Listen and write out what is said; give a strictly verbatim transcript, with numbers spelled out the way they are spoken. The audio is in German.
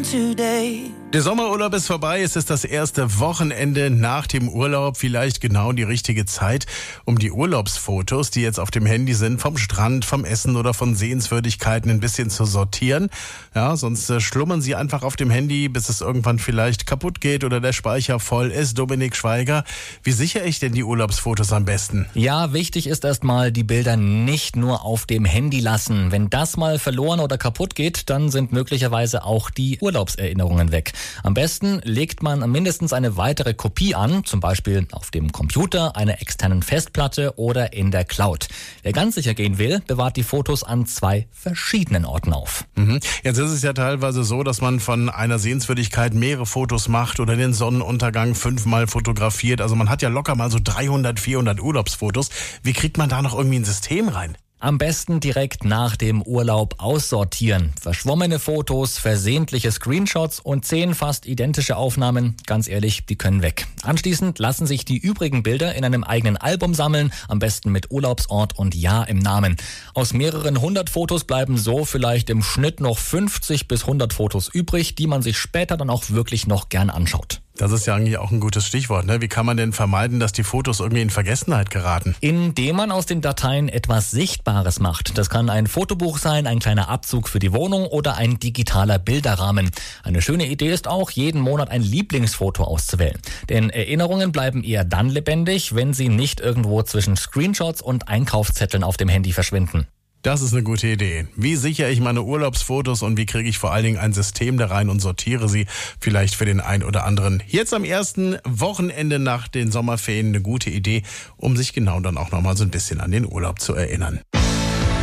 today. Der Sommerurlaub ist vorbei, es ist das erste Wochenende nach dem Urlaub, vielleicht genau die richtige Zeit, um die Urlaubsfotos, die jetzt auf dem Handy sind, vom Strand, vom Essen oder von Sehenswürdigkeiten ein bisschen zu sortieren. Ja, sonst äh, schlummern sie einfach auf dem Handy, bis es irgendwann vielleicht kaputt geht oder der Speicher voll ist. Dominik Schweiger, wie sichere ich denn die Urlaubsfotos am besten? Ja, wichtig ist erstmal, die Bilder nicht nur auf dem Handy lassen. Wenn das mal verloren oder kaputt geht, dann sind möglicherweise auch die Urlaubserinnerungen weg. Am besten legt man mindestens eine weitere Kopie an, zum Beispiel auf dem Computer, einer externen Festplatte oder in der Cloud. Wer ganz sicher gehen will, bewahrt die Fotos an zwei verschiedenen Orten auf. Mhm. Jetzt ist es ja teilweise so, dass man von einer Sehenswürdigkeit mehrere Fotos macht oder den Sonnenuntergang fünfmal fotografiert. Also man hat ja locker mal so dreihundert, vierhundert Urlaubsfotos. Wie kriegt man da noch irgendwie ein System rein? Am besten direkt nach dem Urlaub aussortieren. Verschwommene Fotos, versehentliche Screenshots und zehn fast identische Aufnahmen, ganz ehrlich, die können weg. Anschließend lassen sich die übrigen Bilder in einem eigenen Album sammeln, am besten mit Urlaubsort und Jahr im Namen. Aus mehreren hundert Fotos bleiben so vielleicht im Schnitt noch fünfzig bis hundert Fotos übrig, die man sich später dann auch wirklich noch gern anschaut. Das ist ja eigentlich auch ein gutes Stichwort, ne? Wie kann man denn vermeiden, dass die Fotos irgendwie in Vergessenheit geraten? Indem man aus den Dateien etwas Sichtbares macht. Das kann ein Fotobuch sein, ein kleiner Abzug für die Wohnung oder ein digitaler Bilderrahmen. Eine schöne Idee ist auch, jeden Monat ein Lieblingsfoto auszuwählen. Denn Erinnerungen bleiben eher dann lebendig, wenn sie nicht irgendwo zwischen Screenshots und Einkaufszetteln auf dem Handy verschwinden. Das ist eine gute Idee. Wie sichere ich meine Urlaubsfotos und wie kriege ich vor allen Dingen ein System da rein und sortiere sie vielleicht für den einen oder anderen? Jetzt am ersten Wochenende nach den Sommerferien eine gute Idee, um sich genau dann auch nochmal so ein bisschen an den Urlaub zu erinnern.